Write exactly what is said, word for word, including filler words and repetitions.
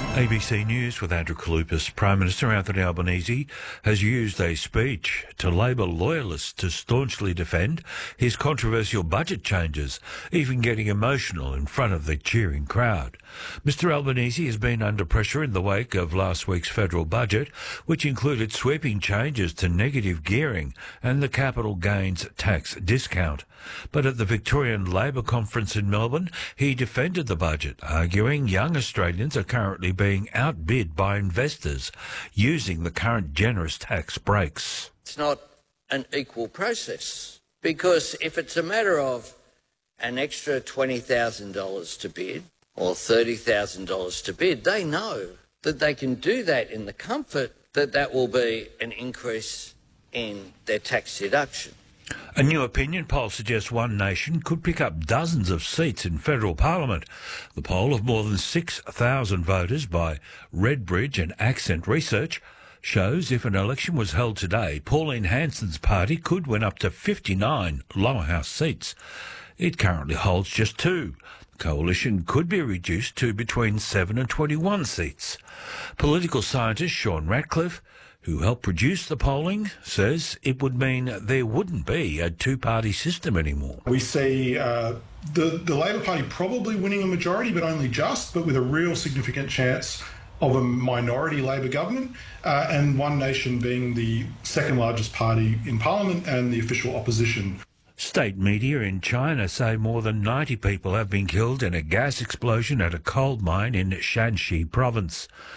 A B C News with Andrew Kalupas. Prime Minister Anthony Albanese has used a speech to Labor loyalists to staunchly defend his controversial budget changes, even getting emotional in front of the cheering crowd. Mister Albanese has been under pressure in the wake of last week's federal budget, which included sweeping changes to negative gearing and the capital gains tax discount. But at the Victorian Labor Conference in Melbourne, he defended the budget, arguing young Australians are currently being outbid by investors using the current generous tax breaks. It's not an equal process, because if it's a matter of an extra twenty thousand dollars to bid or thirty thousand dollars to bid, they know that they can do that in the comfort that that will be an increase in their tax deduction. A new opinion poll suggests One Nation could pick up dozens of seats in federal parliament. The poll of more than six thousand voters by Redbridge and Accent Research shows if an election was held today, Pauline Hanson's party could win up to fifty-nine lower house seats. It currently holds just two. The coalition could be reduced to between seven and twenty-one seats. Political scientist Sean Ratcliffe, who helped produce the polling, says it would mean there wouldn't be a two-party system anymore. We see uh, the, the Labor Party probably winning a majority, but only just, but with a real significant chance of a minority Labor government, uh, and One Nation being the second largest party in Parliament and the official opposition. State media in China say more than ninety people have been killed in a gas explosion at a coal mine in Shanxi province.